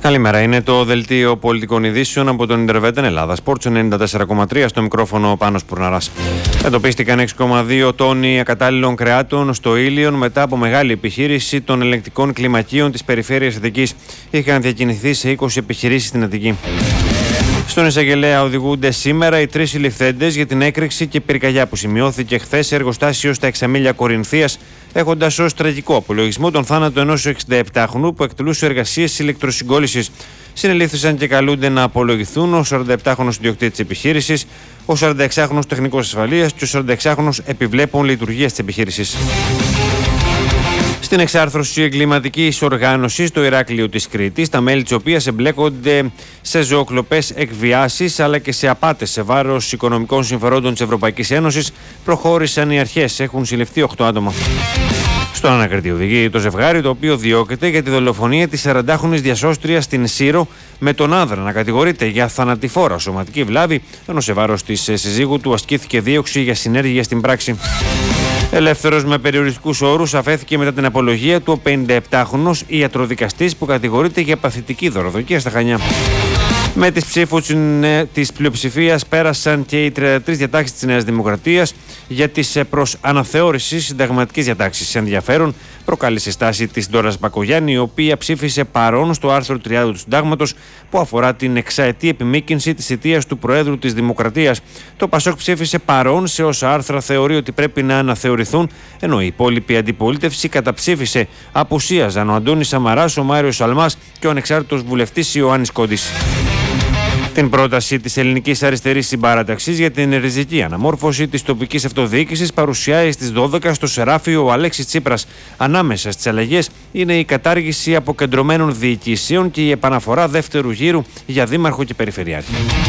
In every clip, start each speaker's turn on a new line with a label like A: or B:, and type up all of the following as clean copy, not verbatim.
A: Καλημέρα. Είναι το δελτίο πολιτικών ειδήσεων από τον Ιντερβέτεν Ελλάδα. Sports 94,3 στο μικρόφωνο ο Πάνος Πουρναράς. Εντοπίστηκαν 6,2 τόνοι ακατάλληλων κρεάτων στο Ήλιον μετά από μεγάλη επιχείρηση των ελεγκτικών κλιμακίων της περιφέρειας Αττικής. Είχαν διακινηθεί σε 20 επιχειρήσεις στην Αττική. Στον εισαγγελέα οδηγούνται σήμερα οι 3 συλληφθέντες για την έκρηξη και πυρκαγιά που σημειώθηκε χθες σε εργοστάσιο στα Εξαμήλια Κορινθίας, έχοντας ως τραγικό απολογισμό τον θάνατο ενός 67χρονου που εκτελούσε εργασίες ηλεκτροσυγκόλλησης. Συνελήφθησαν και καλούνται να απολογηθούν ο 47χρονος ιδιοκτήτης της επιχείρησης, ο 46χρονος τεχνικός ασφαλείας και ο 46χρονος επιβλέπων λειτουργίας της επιχείρησης. Στην εξάρθρωση εγκληματικής οργάνωσης στο Ηράκλειο της Κρήτης, τα μέλη της οποίας εμπλέκονται σε ζωοκλοπές εκβιάσεις αλλά και σε απάτες σε βάρος οικονομικών συμφερόντων της Ευρωπαϊκής Ένωσης, προχώρησαν οι αρχές. Έχουν συλληφθεί 8 άτομα. Στον ανακριτή οδηγεί το ζευγάρι, το οποίο διώκεται για τη δολοφονία της 40χρονης διασώστριας στην Σύρο, με τον άνδρα να κατηγορείται για θανατηφόρα σωματική βλάβη, ενώ σε βάρος της συζύγου του ασκήθηκε δίωξη για συνέργεια στην πράξη. Ελεύθερος με περιοριστικούς όρους αφέθηκε μετά την απολογία του ο 57χρονος ιατροδικαστής που κατηγορείται για παθητική δωροδοκία στα Χανιά. Με τις ψήφους της πλειοψηφίας πέρασαν και οι 33 διατάξεις της Νέας Δημοκρατίας για τις προς αναθεώρηση συνταγματικές διατάξεις. Ενδιαφέρον προκάλεσε στάση της Ντόρας Μπακογιάννη, η οποία ψήφισε παρόν στο άρθρο 30 του Συντάγματος που αφορά την εξαετή επιμήκυνση της θητείας του Προέδρου της Δημοκρατίας. Το ΠΑΣΟΚ ψήφισε παρόν σε όσα άρθρα θεωρεί ότι πρέπει να αναθεωρηθούν, ενώ η υπόλοιπη αντιπολίτευση καταψήφισε. Απουσίαζαν ο Αντώνης Σαμαράς, ο Μάριος Σαλμάς και ο ανεξάρτητος βουλευτής Ιωάννης Κόντης. Την πρόταση της Ελληνικής Αριστερής Συμπαράταξης για την ριζική αναμόρφωση της τοπικής αυτοδιοίκησης παρουσιάζει στις 12 στο Σεράφιο ο Αλέξης Τσίπρας. Ανάμεσα στις αλλαγές είναι η κατάργηση αποκεντρωμένων διοικήσεων και η επαναφορά δεύτερου γύρου για δήμαρχο και περιφερειάρχη.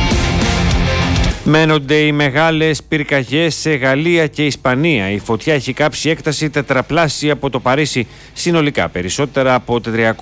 A: Μένονται οι μεγάλες πυρκαγιές σε Γαλλία και Ισπανία. Η φωτιά έχει κάψει έκταση τετραπλάσια από το Παρίσι. Συνολικά περισσότερα από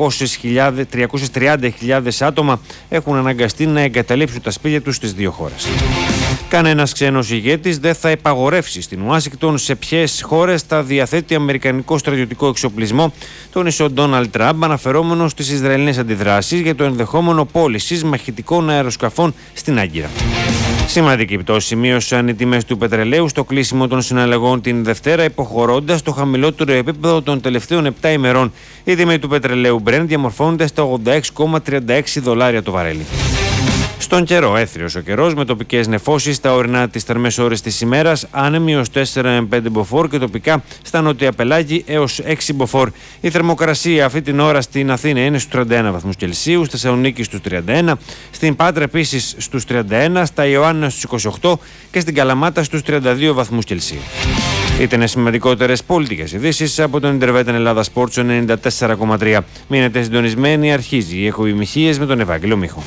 A: 330.000 άτομα έχουν αναγκαστεί να εγκαταλείψουν τα σπίτια τους στις δύο χώρες. Κανένας ξένος ηγέτης δεν θα υπαγορεύσει στην Ουάσιγκτον σε ποιες χώρες θα διαθέτει αμερικανικό στρατιωτικό εξοπλισμό, τόνισε ο Ντόναλντ Τραμπ, αναφερόμενος στις Ισραηλινές αντιδράσεις για το ενδεχόμενο πώλησης μαχητικών αεροσκαφών στην Άγκυρα. Σημαντική πτώση σημείωσαν οι τιμές του πετρελαίου στο κλείσιμο των συναλλαγών την Δευτέρα, υποχωρώντας το χαμηλότερο επίπεδο των τελευταίων 7 ημερών. Η τιμή του πετρελαίου Brent διαμορφώνεται στα $86,36 το βαρέλι. Στον καιρό, έθριος ο καιρός με τοπικές νεφώσεις στα ορεινά τις θερμές ώρες της ημέρας, άνεμοι ως 4 με 5 μποφόρ και τοπικά στα νότια πελάγη έως 6 μποφόρ. Η θερμοκρασία αυτή την ώρα στην Αθήνα είναι στους 31 βαθμούς Κελσίου, στη Θεσσαλονίκη στους 31, στην Πάτρα επίσης στους 31, στα Ιωάννα στους 28 και στην Καλαμάτα στους 32 βαθμούς Κελσίου. Ήταν σημαντικότερες πολιτικές ειδήσεις από τον Ιντερβέτεν Ελλάδα Sports 94,3. Μείνετε συντονισμένοι, αρχίζει η εχοημυχίες με τον Ευάγγελο Μίχο.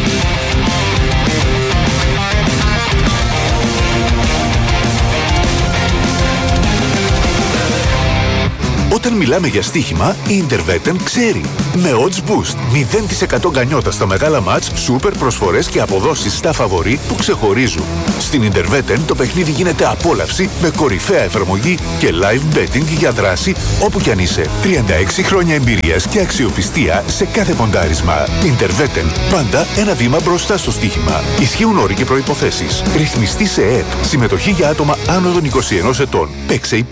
B: Όταν μιλάμε για στοίχημα, η Interveten ξέρει. Με odds boost, 0% γκανιότα στα μεγάλα μάτς, σούπερ προσφορές και αποδόσεις στα φαβορί που ξεχωρίζουν. Στην Interveten το παιχνίδι γίνεται απόλαυση με κορυφαία εφαρμογή και live betting για δράση όπου κι αν είσαι. 36 χρόνια εμπειρίας και αξιοπιστία σε κάθε ποντάρισμα. Interveten, πάντα ένα βήμα μπροστά στο στοίχημα. Ισχύουν όροι και προϋποθέσεις. Ρυθμιστή σε ΕΕΠ. Συμμετοχή για άτομα άνω των 21 ετών. Παίξε